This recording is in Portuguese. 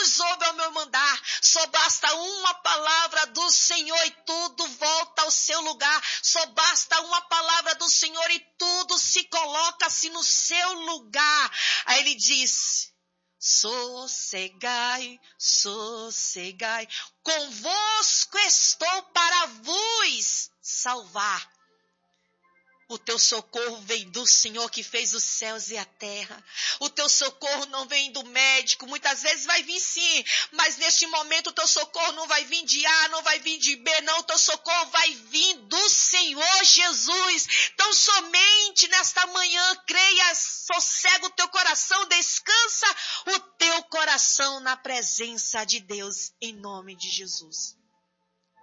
nos ouve ao meu mandar. Só basta uma palavra do Senhor e tudo volta ao seu lugar. Só basta uma palavra do Senhor e tudo se coloca-se no seu lugar. Aí ele diz: sossegai, sossegai, convosco estou para vos salvar. O teu socorro vem do Senhor que fez os céus e a terra. O teu socorro não vem do médico. Muitas vezes vai vir sim, mas neste momento o teu socorro não vai vir de A, não vai vir de B, não. O teu socorro vai vir do Senhor Jesus. Então somente nesta manhã creia, sossega o teu coração, descansa o teu coração na presença de Deus, em nome de Jesus.